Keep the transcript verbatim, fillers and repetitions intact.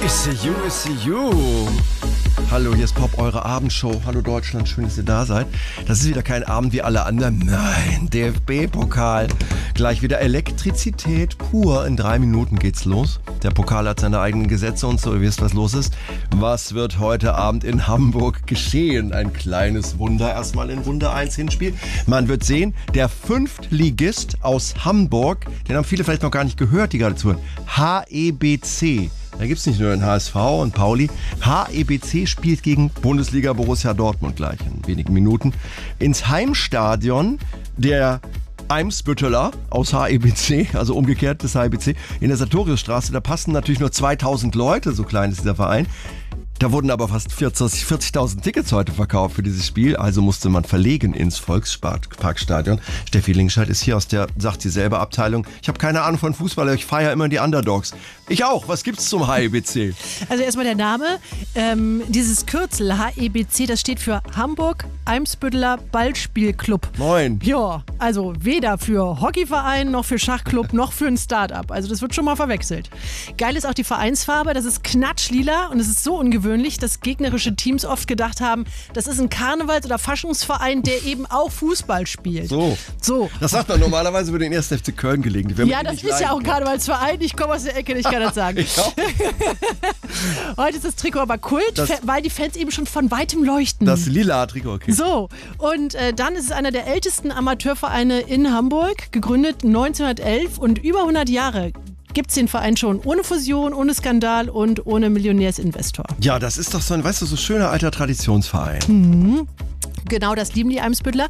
I see you, I see you. Hallo, hier ist Pop, eure Abendshow. Hallo Deutschland, schön, dass ihr da seid. Das ist wieder kein Abend wie alle anderen. Nein, D F B-Pokal. Gleich wieder Elektrizität pur. In drei Minuten geht's los. Der Pokal hat seine eigenen Gesetze und so. Ihr wisst, was los ist. Was wird heute Abend in Hamburg geschehen? Ein kleines Wunder erstmal in Runde eins Hinspiel. Man wird sehen, der Fünftligist aus Hamburg, den haben viele vielleicht noch gar nicht gehört, die gerade zuhören. H E B C. Da gibt es nicht nur den H S V und Pauli. H E B C spielt gegen Bundesliga Borussia Dortmund gleich in wenigen Minuten. Ins Heimstadion der Eimsbütteler aus H E B C, also umgekehrt des H E B C, in der Sartoriusstraße. Da passen natürlich nur zweitausend Leute, so klein ist dieser Verein. Da wurden aber fast vierzigtausend Tickets heute verkauft für dieses Spiel, also musste man verlegen ins Volksparkstadion. Steffi Lingscheid ist hier aus der, sagt sie selber, Abteilung. Ich habe keine Ahnung von Fußball, ich feiere immer die Underdogs. Ich auch. Was gibt's zum H E B C? Also erstmal der Name. Ähm, dieses Kürzel H E B C, das steht für Hamburg Eimsbütteler Ballspielclub. Moin. Ja, also weder für Hockeyverein noch für Schachclub noch für ein Start-up. Also das wird schon mal verwechselt. Geil ist auch die Vereinsfarbe. Das ist knatschlila und es ist so ungewöhnlich, dass gegnerische Teams oft gedacht haben, das ist ein Karnevals- oder Faschungsverein, der eben auch Fußball spielt. So. So. Das sagt man normalerweise über den ersten F C Köln gelegen. Die Ja, das ist ja auch ein Karnevalsverein. Ich komme aus der Ecke, ich kann das sagen. Ich auch. Heute ist das Trikot aber Kult, Das- weil die Fans eben schon von weitem leuchten. Das lila Trikot, okay. So, und äh, dann ist es einer der ältesten Amateurvereine in Hamburg, gegründet neunzehnhundertelf und über hundert Jahre gibt es den Verein schon ohne Fusion, ohne Skandal und ohne Millionärsinvestor. Ja, das ist doch so ein, weißt du, so schöner alter Traditionsverein. Genau, das lieben die Eimsbüttler.